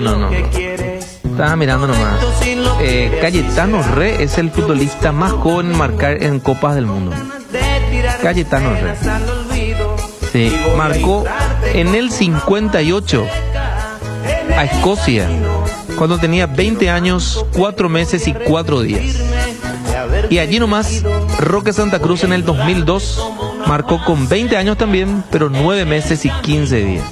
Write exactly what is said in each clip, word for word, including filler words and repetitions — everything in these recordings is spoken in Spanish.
no, no. Estaba mirando nomás. Eh, Cayetano Re es el futbolista más joven en marcar en Copas del Mundo. Cayetano Re. Sí, marcó en el cincuenta y ocho a Escocia, cuando tenía veinte años, cuatro meses y cuatro días. Y allí nomás, Roque Santa Cruz en el dos mil dos marcó con veinte años también, pero nueve meses y quince días.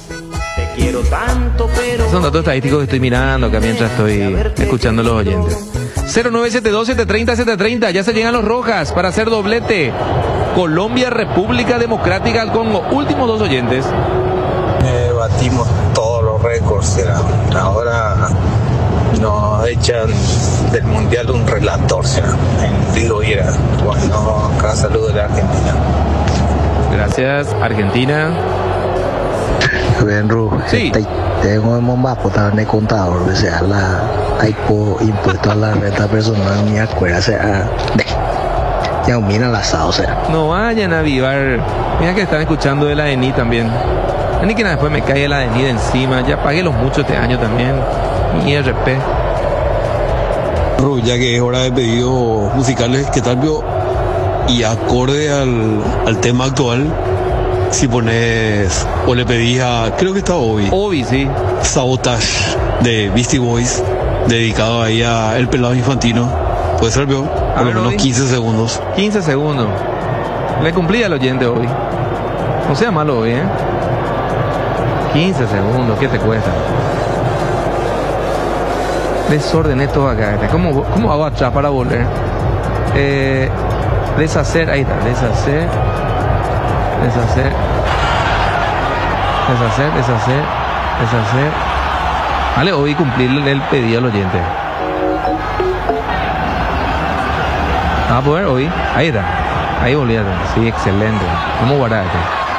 Son datos estadísticos que estoy mirando acá mientras estoy escuchando a los oyentes. cero nueve siete dos, siete tres cero, siete tres cero, ya se llegan los Rojas para hacer doblete. Colombia, República Democrática del Congo. Últimos dos oyentes. Eh, batimos todos los récords. Era. Ahora nos echan del mundial un relator. Será. En Digo y era. Bueno, acá saludo de la Argentina. Gracias, Argentina. Benru, sí. Tengo un mapa también contador, o sea, la hay impuesto a la renta personal, mi acuerdo, o sea, ya mira el asado, o sea. No vayan a avivar. Mira que están escuchando de la E N I también. Ni que nada, después me cae la E N I de encima. Ya pagué los muchos este año también. Mi I R P. Ya que es hora de pedidos musicales, ¿qué tal, vio? Y acorde al, al tema actual, si pones o le pedís a, creo que está Obi. Obi, sí. Sabotage de Beastie Boys, dedicado ahí a El Pelado Infantino. Puede ser, vio, por lo menos quince segundos. quince segundos. Le cumplí al oyente hoy. No sea malo hoy, ¿eh? quince segundos, ¿qué te cuesta? Desordené todo acá. ¿Cómo, cómo hago atrás para volver? Eh, deshacer, ahí está, deshacer. Deshacer. Deshacer, deshacer, deshacer. Vale, hoy cumplirle el pedido al oyente. ¿Va a poder hoy? Ahí está. Ahí volví a ver. Sí, excelente. Vamos a guardar aquí.